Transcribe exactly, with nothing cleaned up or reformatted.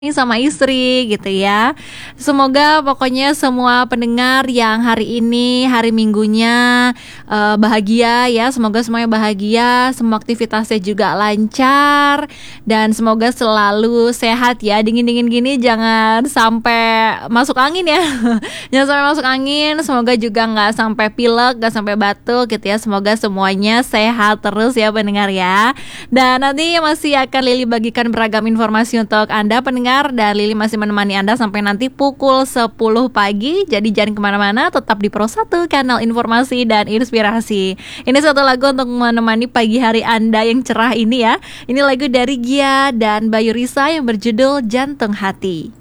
Sama istri gitu ya. Semoga pokoknya semua pendengar yang hari ini, hari Minggunya, eee, bahagia ya, semoga semuanya bahagia, semua aktivitasnya juga lancar, dan semoga selalu sehat ya, dingin-dingin gini jangan sampai masuk angin ya, jangan sampai masuk angin, semoga juga nggak sampai pilek, nggak sampai batuk gitu ya, semoga semuanya sehat terus ya pendengar ya. Dan nanti masih akan Lili bagikan beragam informasi untuk Anda pendengar, dan Lili masih menemani Anda sampai nanti pukul sepuluh pagi. Jadi jangan kemana-mana, tetap di Pro satu, kanal informasi dan inspirasi. Ini satu lagu untuk menemani pagi hari Anda yang cerah ini ya. Ini lagu dari Gia dan Bayu Risa yang berjudul Jantung Hati.